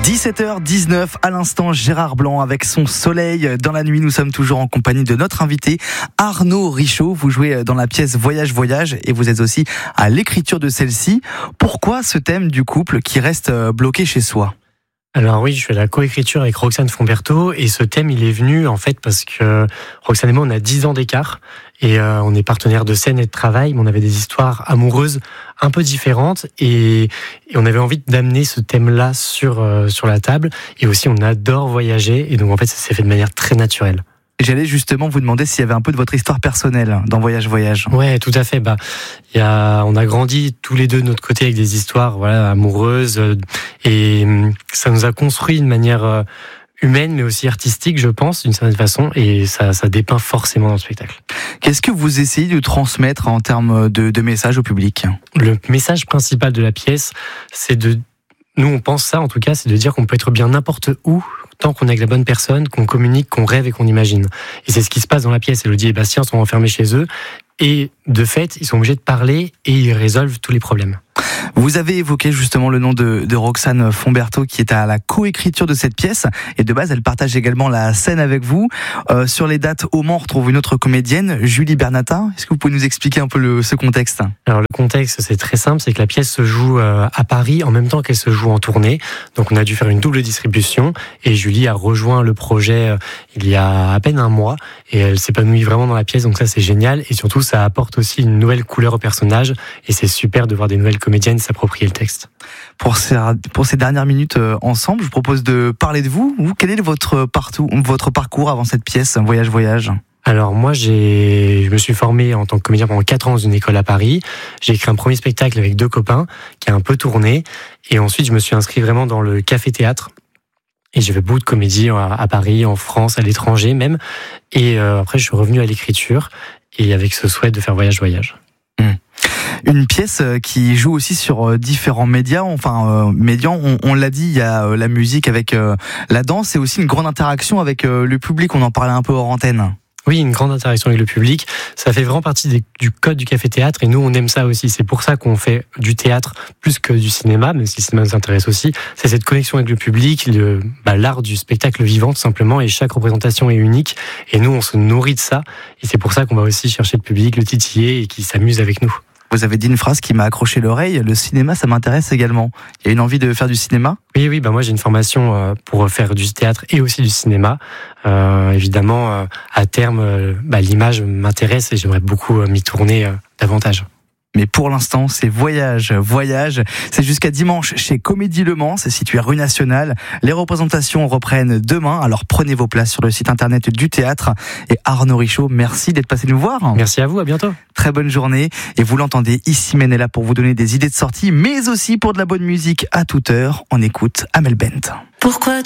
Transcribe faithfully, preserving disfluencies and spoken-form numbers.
dix-sept heures dix-neuf à l'instant, Gérard Blanc avec son soleil dans la nuit. Nous sommes toujours en compagnie de notre invité Arnaud Richaud. Vous jouez dans la pièce Voyage Voyage et vous êtes aussi à l'écriture de celle-ci. Pourquoi ce thème du couple qui reste bloqué chez soi ? Alors oui, je fais la coécriture avec Roxane Fomberto et ce thème il est venu en fait parce que Roxane et moi on a dix ans d'écart et euh, on est partenaires de scène et de travail, mais on avait des histoires amoureuses un peu différentes et, et on avait envie d'amener ce thème-là sur euh, sur la table et aussi on adore voyager et donc en fait ça s'est fait de manière très naturelle. J'allais justement vous demander s'il y avait un peu de votre histoire personnelle dans Voyage Voyage. Ouais, tout à fait. Bah, il y a, on a grandi tous les deux de notre côté avec des histoires, voilà, amoureuses, euh, et ça nous a construit de manière euh, humaine, mais aussi artistique, je pense, d'une certaine façon, et ça, ça dépeint forcément dans le spectacle. Qu'est-ce que vous essayez de transmettre en termes de, de message au public ? Le message principal de la pièce, c'est de, nous on pense ça en tout cas, c'est de dire qu'on peut être bien n'importe où, tant qu'on est avec la bonne personne, qu'on communique, qu'on rêve et qu'on imagine. Et c'est ce qui se passe dans la pièce. Elodie et Bastien sont enfermés chez eux et de fait, ils sont obligés de parler et ils résolvent tous les problèmes. Vous avez évoqué justement le nom de, de Roxane Fomberto qui est à la coécriture de cette pièce et de base elle partage également la scène avec vous. Euh, sur les dates au Mans on retrouve une autre comédienne, Julie Bernata. Est-ce que vous pouvez nous expliquer un peu le, ce contexte ? Alors le contexte c'est très simple, c'est que la pièce se joue euh, à Paris en même temps qu'elle se joue en tournée. Donc on a dû faire une double distribution et Julie a rejoint le projet euh, il y a à peine un mois et elle s'épanouit vraiment dans la pièce, donc ça c'est génial et surtout ça apporte aussi une nouvelle couleur au personnage et c'est super de voir des nouvelles comédiennes s'approprier le texte. Pour ces, pour ces dernières minutes euh, ensemble, je vous propose de parler de vous. vous quel est votre, partout, votre parcours avant cette pièce Voyage Voyage ? Alors moi, j'ai, je me suis formé en tant que comédien pendant quatre ans dans une école à Paris. J'ai écrit un premier spectacle avec deux copains qui a un peu tourné. Et ensuite, je me suis inscrit vraiment dans le café-théâtre. Et j'ai fait beaucoup de comédie à Paris, en France, à l'étranger même. Et euh, après, je suis revenu à l'écriture et avec ce souhait de faire Voyage Voyage. Mmh. Une pièce qui joue aussi sur différents médias, enfin euh, médias, on, on l'a dit, il y a euh, la musique avec euh, la danse et aussi une grande interaction avec euh, le public, on en parlait un peu hors antenne. Oui, une grande interaction avec le public, ça fait vraiment partie des, du code du café-théâtre et nous on aime ça aussi, c'est pour ça qu'on fait du théâtre plus que du cinéma, même si le cinéma nous intéresse aussi, c'est cette connexion avec le public, le, bah, l'art du spectacle vivant tout simplement et chaque représentation est unique et nous on se nourrit de ça et c'est pour ça qu'on va aussi chercher le public, le titiller et qu'il s'amuse avec nous. Vous avez dit une phrase qui m'a accroché l'oreille, le cinéma ça m'intéresse également. Il y a une envie de faire du cinéma ? Oui, oui, bah moi j'ai une formation pour faire du théâtre et aussi du cinéma. Euh, évidemment, euh, à terme, euh, bah, l'image m'intéresse et j'aimerais beaucoup euh, m'y tourner euh, davantage. Mais pour l'instant, c'est Voyage, Voyage. C'est jusqu'à dimanche chez Comédie Le Mans, c'est situé rue Nationale. Les représentations reprennent demain, alors prenez vos places sur le site internet du théâtre. Et Arnaud Richaud, merci d'être passé nous voir. Merci à vous, à bientôt. Très bonne journée. Et vous l'entendez, ici Mène est là pour vous donner des idées de sortie, mais aussi pour de la bonne musique à toute heure. On écoute Amel Bent. Pourquoi